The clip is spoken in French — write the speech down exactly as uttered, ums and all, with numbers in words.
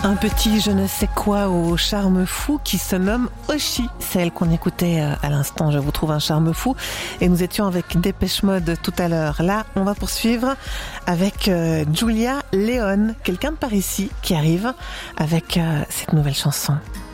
Un petit je ne sais quoi au charme fou qui se nomme Oshi. C'est elle qu'on écoutait à l'instant, Je vous trouve un charme fou. Et nous étions avec Dépêche Mode tout à l'heure. Là, on va poursuivre avec euh, Julia Leone, quelqu'un de par ici qui arrive avec euh, cette nouvelle chanson.